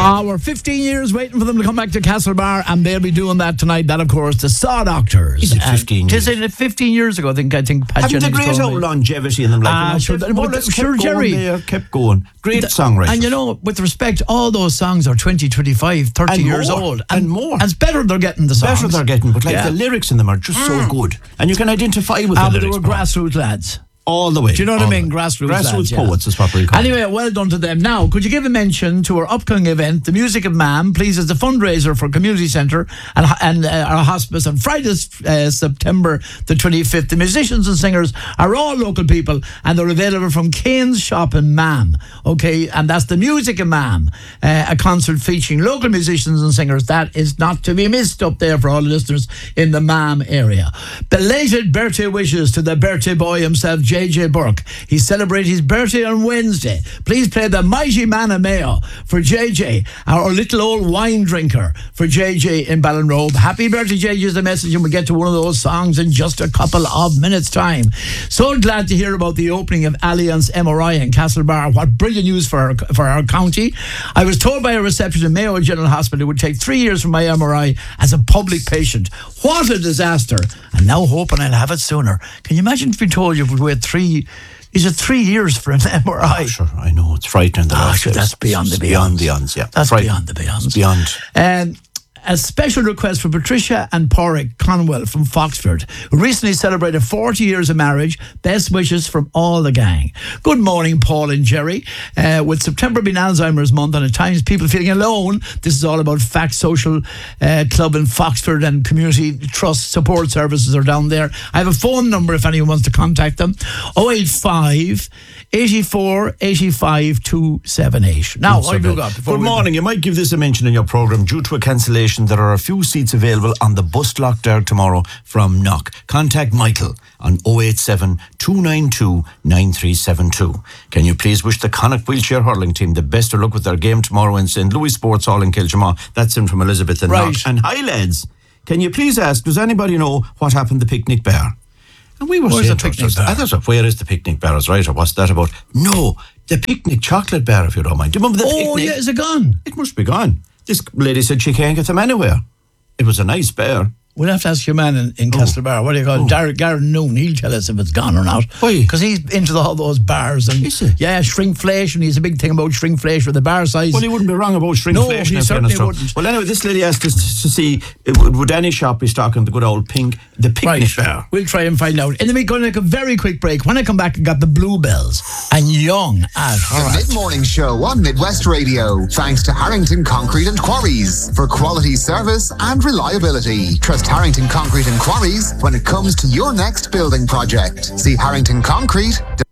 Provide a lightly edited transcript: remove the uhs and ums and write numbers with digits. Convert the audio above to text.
We're 15 years waiting for them to come back to Castlebar, and they'll be doing that tonight. That, of course, the Saw Doctors. Is it 15 years? Is it 15 years ago? I think Pat Haven't Jennings the great told me. old longevity in them. Sure, Jerry. They kept going. Great songwriters. And you know, with respect, all those songs are 20, 25, 30 and years more, old. And more. And it's better they're getting the songs. Better they're getting, but the lyrics in them are just so good. And you can identify with the lyrics. But they were grassroots lads. All the way. Do you know what I mean? Grassroots poets is what we call. Anyway, well done to them. Now, could you give a mention to our upcoming event, The Music of Mam, please, as a fundraiser for Community Centre and our hospice on Friday, September the 25th. The musicians and singers are all local people, and they're available from Kane's Shop in Mam. Okay, and that's The Music of Mam, a concert featuring local musicians and singers. That is not to be missed up there for all the listeners in the Mam area. Belated birthday wishes to the birthday boy himself, JJ Burke. He celebrated his birthday on Wednesday. Please play The Mighty Man of Mayo for JJ, our little old wine drinker for JJ in Ballinrobe. Happy birthday, JJ is the message, and we'll get to one of those songs in just a couple of minutes' time. So glad to hear about the opening of Alliance MRI in Castlebar. What brilliant news for our county. I was told by a receptionist in Mayo General Hospital it would take 3 years for my MRI as a public patient. What a disaster. And now hoping I'll have it sooner. Can you imagine if we told you we wait 3 years for an MRI? Oh, sure, I know. It's frightening. That's beyond the beyond. Yeah. That's beyond the beyond. It's beyond. A special request for Patricia and Porrick Conwell from Foxford, who recently celebrated 40 years of marriage. Best wishes from all the gang. Good morning, Paul and Jerry. With September being Alzheimer's Month and at times people feeling alone, this is all about Fact Social Club in Foxford, and Community Trust Support Services are down there. I have a phone number if anyone wants to contact them. 085 84 85 278. Now, what have you got? Good morning. You might give this a mention in your programme. Due to a cancellation, there are a few seats available on the bus lock there tomorrow from Knock. Contact Michael on 087 292 9372. Can you please wish the Connacht Wheelchair Hurling team the best of luck with their game tomorrow in St. Louis Sports Hall in Kilchamaugh? That's in from Elizabeth and Knock. And hi, lads. Can you please ask, does anybody know what happened to Picnic Bar? And we were Where's saying the Picnic Bar? Where is the Picnic Bar? Is right, or what's that about? No, the Picnic Chocolate Bar, if you don't mind. Do you remember the Picnic? Oh, yeah, is it gone? It must be gone. This lady said she can't get them anywhere. It was a nice bar. We'll have to ask your man in Castlebar. What do you call it? Garen Noon. He'll tell us if it's gone or not. Why? Because he's into all those bars. And is he? Yeah, shrinkflation. He's a big thing about shrinkflation with the bar size. Well, he wouldn't be wrong about shrinkflation. No, he certainly wouldn't. Well, anyway, this lady asked us to see, would any shop be stocking the good old the Picnic Bar? We'll try and find out. And then we're going to make a very quick break. When I come back, I got the Bluebells and Young at The Mid-Morning Show on Midwest Radio. Thanks to Harrington Concrete and Quarries for quality service and reliability. Trust Harrington Concrete and Quarries when it comes to your next building project. See Harrington Concrete.